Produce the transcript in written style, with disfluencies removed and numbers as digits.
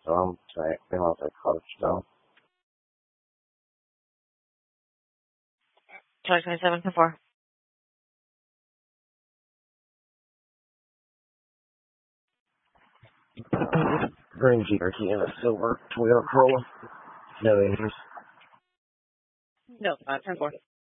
so I'm came out that car still. 2027 before. Green GRT and a silver Toyota Corolla. No issues. No, 10-4.